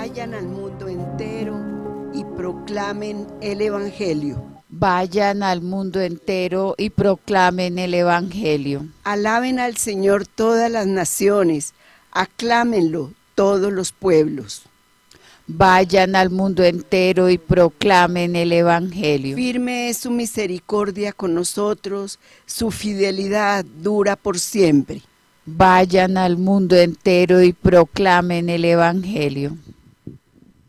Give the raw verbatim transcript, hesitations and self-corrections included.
Vayan al mundo entero y proclamen el Evangelio. Vayan al mundo entero y proclamen el Evangelio. Alaben al Señor todas las naciones, aclámenlo todos los pueblos. Vayan al mundo entero y proclamen el Evangelio. Firme es su misericordia con nosotros, su fidelidad dura por siempre. Vayan al mundo entero y proclamen el Evangelio.